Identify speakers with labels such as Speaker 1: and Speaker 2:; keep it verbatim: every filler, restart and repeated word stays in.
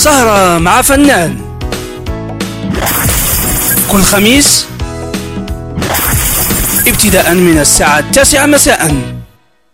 Speaker 1: سهرة مع فنان كل خميس ابتداء من الساعة التاسعة مساء